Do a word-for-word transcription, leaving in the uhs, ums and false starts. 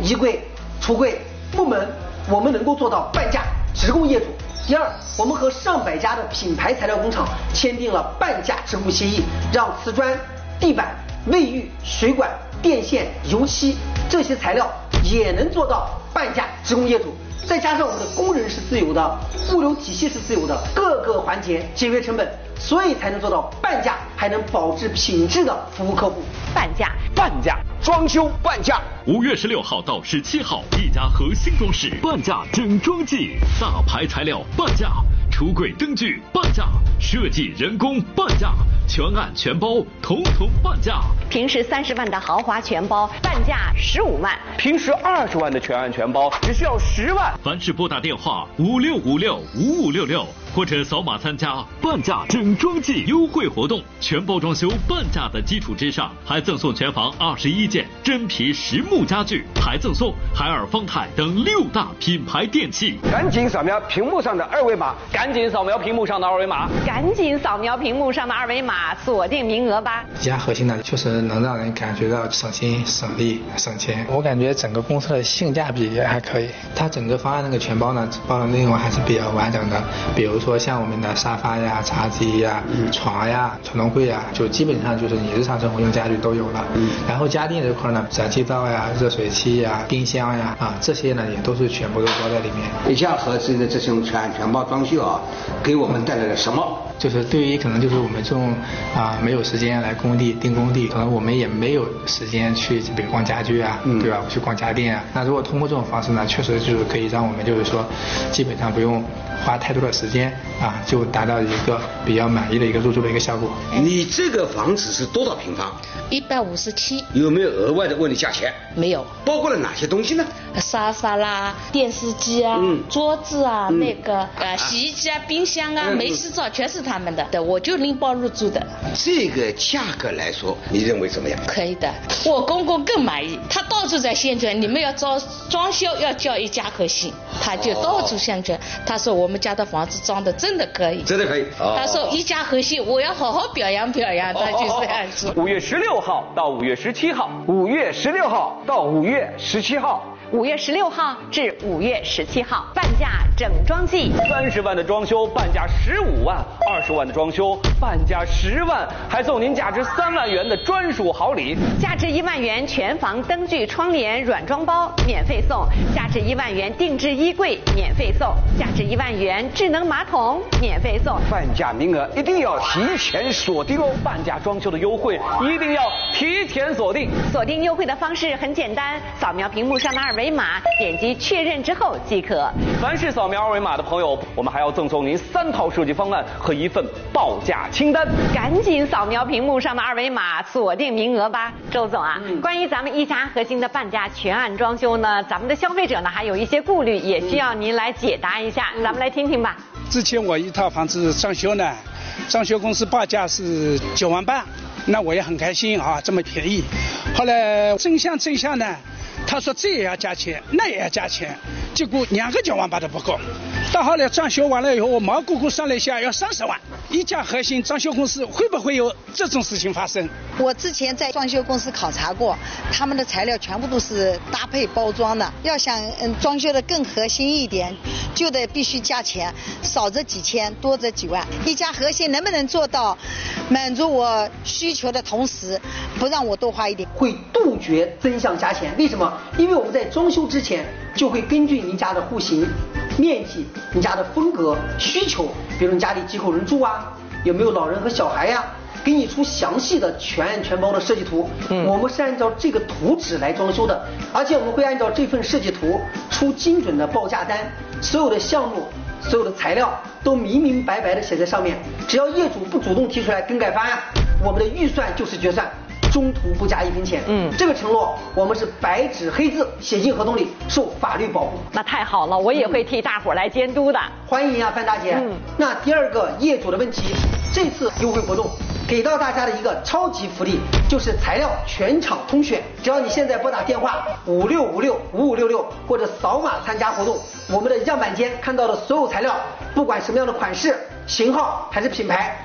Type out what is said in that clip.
衣柜、橱柜、木门，我们能够做到半价直供业主。第二，我们和上百家的品牌材料工厂签订了半价直供协议，让瓷砖、地板、卫浴、水管、电线、油漆这些材料也能做到半价直供业主。再加上我们的工人是自由的，物流体系是自由的，各个环节节约成本，所以才能做到半价，还能保质品质的服务客户。 半价， 半价，装修半价。 五月十六号到十七号，一家和新装饰半价整装季，大牌材料半价，橱柜灯具半价，设计人工半价，全案全包统统半价。 平时三十万的豪华全包，半价十五万； 平时二十万的全案全包，只需要十万。 凡是拨打电话五六五六五五六六，或者扫码参加半价整装季优惠活动，全包装修半价的基础之上，还赠送全房二十一件真皮实木家具，还赠送海尔、方太等六大品牌电器。 赶紧扫描屏幕上的二维码，赶紧扫描屏幕上的二维码， 赶紧扫描屏幕上的二维码，锁定名额吧。 一家核心呢，确实能让人感觉到省心、省力、省钱。我感觉整个公司的性价比也还可以。它整个方案那个全包呢，包的内容还是比较完整的，比如说像我们的沙发呀、茶几呀、嗯、床呀、传动柜呀，就基本上就是你日常生活用家具都有了。嗯、然后家电这块呢，燃气灶呀、热水器呀、冰箱呀啊这些呢也都是全部都包在里面。 一家核心的这种全全包装修啊，给我们带来了什么？ 就是对于可能就是我们这种啊没有时间来工地盯工地，可能我们也没有时间去比如逛家具啊，嗯、对吧？去逛家电啊。那如果通过这种方式呢，确实就是可以让我们就是说，基本上不用花太多的时间啊，就达到一个比较满意的一个入住的一个效果。 你这个房子是多少平方？ 一百五十七。 有没有额外的问你价钱？ 没有。 包括了哪些东西呢？ 沙发啦、电视机啊、嗯、桌子啊、嗯、那个呃洗衣机啊、冰箱啊、嗯、煤气灶全是他们的，对，我就拎包入住的。 这个价格来说，你认为怎么样？ 可以的，我公公更满意，他到处在宣传，你们要装装修要叫一家核心，他就到处宣传，他说我们家的房子装的真的可以， 真的可以。 哦、他说一家核心，我要好好表扬表扬，他就这样说。 五月十六号到五月十七号，五月十六号到五月十七号。 五月十六号至五月十七号，半价整装季， 三十万的装修半价十五万，二十万的装修半价十万，还送您价值三万元的专属好礼， 价值一万元全房灯具、窗帘软装包免费送，价值一万元定制衣柜免费送，价值一万元智能马桶免费送。 半价名额一定要提前锁定哦！半价装修的优惠一定要提前锁定。 锁定优惠的方式很简单，扫描屏幕上的二维码，点击确认之后即可。 凡是扫描二维码的朋友，我们还要赠送您三套设计方案和一份报价清单。 赶紧扫描屏幕上的二维码，锁定名额吧。周总啊，嗯、关于咱们一家核心的半价全案装修呢，咱们的消费者呢还有一些顾虑，也需要您来解答一下。嗯、咱们来听听吧。 之前我一套房子装修呢，装修公司报价是九万半，那我也很开心啊，这么便宜。后来真相真相呢，他说这也要加钱，那也要加钱，结果两个九万八都不够。到后来装修完了以后，我毛估估算了一下，要三十万。一家核心装修公司会不会有这种事情发生？ 我之前在装修公司考察过，他们的材料全部都是搭配包装的。要想嗯装修的更核心一点，就得必须加钱，少则几千，多则几万。一家核心能不能做到满足我需求的同时，不让我多花一点？ 会杜绝增项加钱。为什么？因为我们在装修之前就会根据您家的户型、面积、你家的风格、需求，比如你家里几口人住啊，有没有老人和小孩呀、啊，给你出详细的全案全包的设计图。嗯，我们是按照这个图纸来装修的，而且我们会按照这份设计图出精准的报价单，所有的项目、所有的材料都明明白白的写在上面。只要业主不主动提出来更改方案，我们的预算就是决算，中途不加一分钱。嗯，这个承诺我们是白纸黑字写进合同里，受法律保护。 那太好了，我也会替大伙来监督的。 欢迎啊，范大姐。嗯，那第二个业主的问题，这次优惠活动给到大家的一个超级福利，就是材料全场通选。只要你现在拨打电话五六五六五五六六，或者扫码参加活动，我们的样板间看到的所有材料，不管什么样的款式、型号还是品牌，